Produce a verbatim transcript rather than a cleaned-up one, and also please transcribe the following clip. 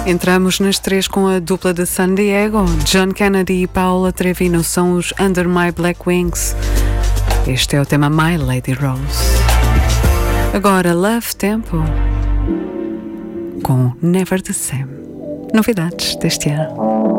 Entramos nas três com a dupla de San Diego. John Kennedy e Paula Trevino são os Under My Black Wings. Este é o tema My Lady Rose. Agora Love Tempo com Never the Same. Novidades deste ano.